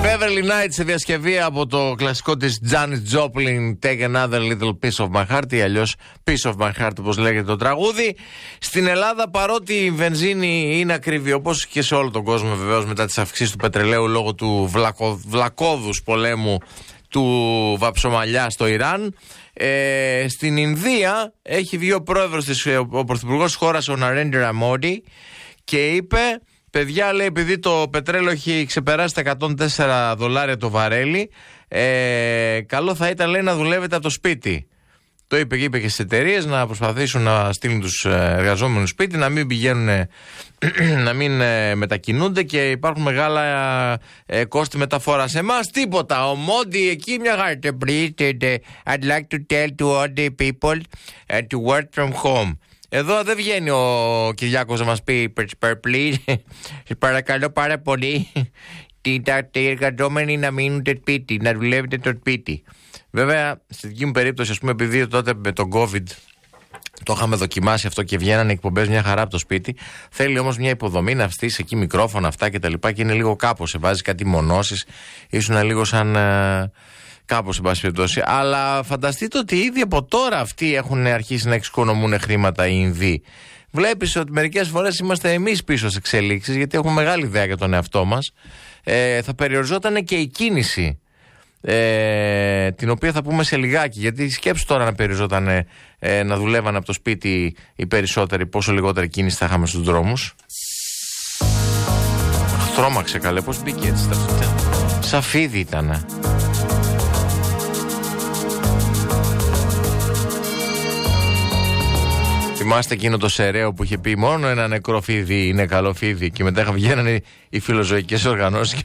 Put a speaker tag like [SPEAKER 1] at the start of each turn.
[SPEAKER 1] Beverly Knight σε διασκευή από το κλασικό της Janis Joplin, Take Another Little Piece of My Heart, ή αλλιώς Piece of My Heart όπως λέγεται το τραγούδι. Στην Ελλάδα, παρότι η βενζίνη είναι ακριβή, όπως και σε όλο τον κόσμο βεβαίως, μετά τις αυξήσεις του πετρελαίου λόγω του βλακώδους πολέμου του βαψομαλιά στο Ιράν, στην Ινδία έχει βγει ο πρόεδρος ο πρωθυπουργός της χώρας, ο Ναρέντρα Μόντι, και είπε: παιδιά, λέει, επειδή το πετρέλαιο έχει ξεπεράσει τα $104 το βαρέλι, καλό θα ήταν, λέει, να δουλεύετε από το σπίτι. Το είπε και στις εταιρείες να προσπαθήσουν να στείλουν τους εργαζόμενους σπίτι, να μην πηγαίνουν, να μην μετακινούνται, και υπάρχουν μεγάλα κόστη μεταφοράς. Εμάς τίποτα. Ο Μόντι εκεί μια χαρά. I'd like to tell to all the people to work from home. Εδώ δεν βγαίνει ο Κυριάκος να μας πει please, παρακαλώ πάρα πολύ, οι εργαζόμενοι να μείνουν στο σπίτι, να δουλεύετε στο σπίτι. Βέβαια, στη δική μου περίπτωση, ας πούμε, επειδή τότε με τον COVID το είχαμε δοκιμάσει αυτό και βγαίνανε εκπομπές μια χαρά από το σπίτι, θέλει όμως μια υποδομή να στήσεις εκεί μικρόφωνα αυτά και τα λοιπά, και είναι λίγο κάπως, σε βάζει κάτι μονώσεις, ήσουν λίγο σαν... κάπως, σε πάση περιπτώσει. Αλλά φανταστείτε ότι ήδη από τώρα αυτοί έχουν αρχίσει να εξοικονομούν χρήματα οι Ινδοί. Βλέπεις ότι μερικές φορές είμαστε εμείς πίσω στις εξελίξεις, γιατί έχουμε μεγάλη ιδέα για τον εαυτό μας. Θα περιοριζόταν και η κίνηση, την οποία θα πούμε σε λιγάκι. Γιατί σκέψου τώρα να περιοριζόταν να δουλεύαν από το σπίτι οι περισσότεροι, πόσο λιγότερη κίνηση θα είχαμε στους δρόμους. Τρόμαξε καλέ, πώς μπήκε έτσι σαν φίδι ήτανε. Θυμάστε εκείνο το Σεραίο που είχε πει μόνο ένα νεκρό φίδι είναι καλό φίδι, και μετά βγαίνανε οι φιλοζωικές οργανώσεις και